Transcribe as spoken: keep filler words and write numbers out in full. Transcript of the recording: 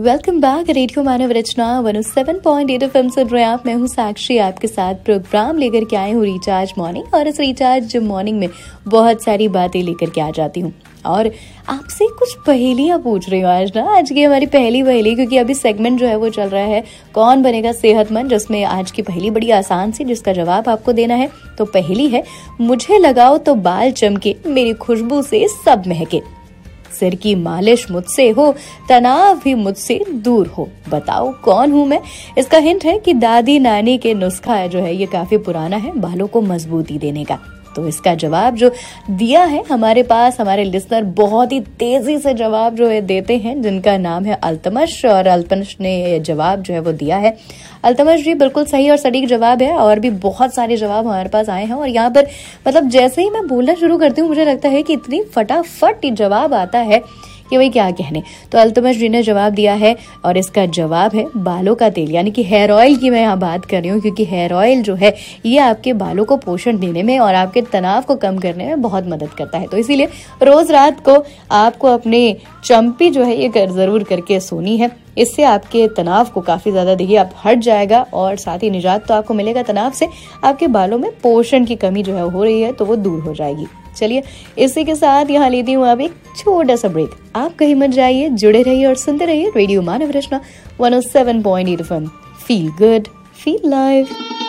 Welcome back radio मानव रचना one O seven point eight F M सुन रहे हैं आप। मैं हूँ साक्षी, आपके साथ प्रोग्राम लेकर के आई हूँ रिचार्ज मॉर्निंग। और इस रिचार्ज मॉर्निंग में बहुत सारी बातें लेकर के आ जाती हूँ और आपसे कुछ पहेलियां पूछ रही हूँ आज ना। आज की हमारी पहली पहेली, क्योंकि अभी सेगमेंट जो है वो चल रहा है कौन बनेगा सेहतमंद, जिसमें आज की पहेली बड़ी आसान सी, जिसका जवाब आपको देना है। तो पहेली है, मुझे लगाओ तो बाल चमके, मेरी खुशबू से सब महके, सिर की मालिश मुझसे हो, तनाव भी मुझसे दूर हो, बताओ कौन हूँ मैं। इसका हिंट है कि दादी नानी के नुस्खा जो है ये काफी पुराना है बालों को मजबूती देने का। तो इसका जवाब जो दिया है हमारे पास हमारे लिसनर बहुत ही तेजी से जवाब जो है देते हैं, जिनका नाम है अल्तमश। और अल्तमश ने जवाब जो है वो दिया है। अल्तमश जी बिल्कुल सही और सटीक जवाब है। और भी बहुत सारे जवाब हमारे पास आए हैं और यहाँ पर मतलब जैसे ही मैं बोलना शुरू करती हूँ मुझे लगता है कि इतनी फटाफट जवाब आता है कि भाई क्या कहने। तो अल्तमश जी ने जवाब दिया है और इसका जवाब है बालों का तेल, यानी कि हेयर ऑयल की मैं यहाँ बात कर रही हूँ, क्योंकि हेयर ऑयल जो है ये आपके बालों को पोषण देने में और आपके तनाव को कम करने में बहुत मदद करता है। तो इसीलिए रोज रात को आपको अपने चंपी जो है ये कर जरूर करके सोनी है। इससे आपके तनाव को काफी ज्यादा देखिए आप हट जाएगा और साथ ही निजात तो आपको मिलेगा तनाव से। आपके बालों में पोषण की कमी जो है हो रही है तो वो दूर हो जाएगी। चलिए इसी के साथ यहाँ लेती हूँ अब एक छोटा सा ब्रेक। आप कहीं मत जाइए, जुड़े रहिए और सुनते रहिए रेडियो मानव रचना one O seven point eight F M. Feel good, feel live.